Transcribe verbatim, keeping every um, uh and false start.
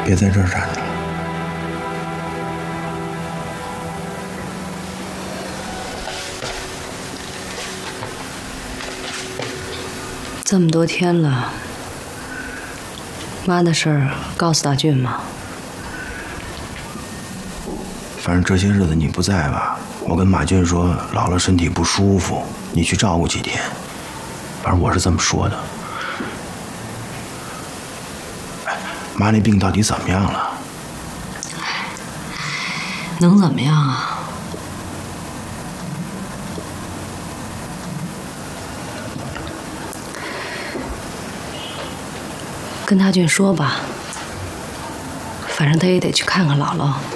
别在这儿站着了。 这么多天了，妈的事儿告诉大俊吗？ 反正这些日子你不在吧，我跟马俊说姥姥身体不舒服，你去照顾几天。反正我是这么说的。哎，妈那病到底怎么样了？ 能怎么样啊？跟大俊说吧，反正他也得去看看姥姥。